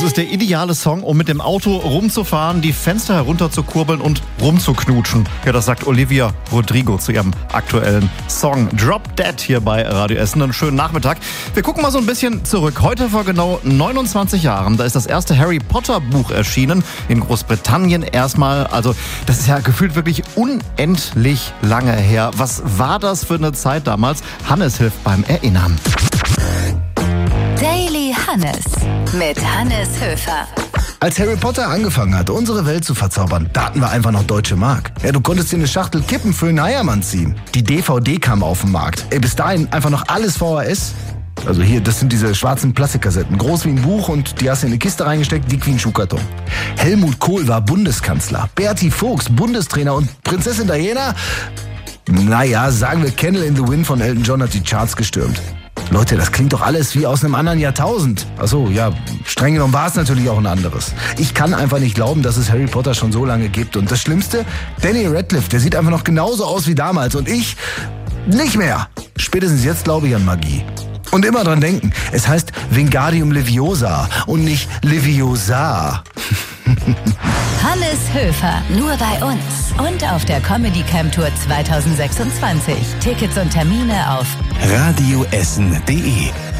ist der ideale Song, um mit dem Auto rumzufahren, die Fenster herunterzukurbeln und rumzuknutschen. Ja, das sagt Olivia Rodrigo zu ihrem aktuellen Song Drop Dead hier bei Radio Essen. Einen schönen Nachmittag. Wir gucken mal so ein bisschen zurück. Heute vor genau 29 Jahren, da ist das erste Harry Potter Buch erschienen. In Großbritannien erstmal. Also das ist ja gefühlt wirklich unendlich lange her. Was war das für eine Zeit damals? Hannes hilft beim Erinnern. Daily Hannes mit Hannes Höfer. Als Harry Potter angefangen hat, unsere Welt zu verzaubern, da hatten wir einfach noch Deutsche Mark. Ja, du konntest dir eine Schachtel Kippen für einen Eiermann ziehen. Die DVD kam auf den Markt. Bis dahin einfach noch alles VHS. Also hier, das sind diese schwarzen Plastikkassetten. Groß wie ein Buch und die hast du in eine Kiste reingesteckt, dick wie ein Schuhkarton. Helmut Kohl war Bundeskanzler. Berti Vogts Bundestrainer und Prinzessin Diana, naja, sagen wir Candle in the Wind von Elton John hat die Charts gestürmt. Leute, das klingt doch alles wie aus einem anderen Jahrtausend. Achso, ja, streng genommen war es natürlich auch ein anderes. Ich kann einfach nicht glauben, dass es Harry Potter schon so lange gibt. Und das Schlimmste, Danny Radcliffe, der sieht einfach noch genauso aus wie damals. Und ich nicht mehr. Spätestens jetzt glaube ich an Magie. Und immer dran denken, es heißt Wingardium Leviosa und nicht Leviosa. Hannes Höfer, nur bei uns und auf der Comedy Camp Tour 2026. Tickets und Termine auf radioessen.de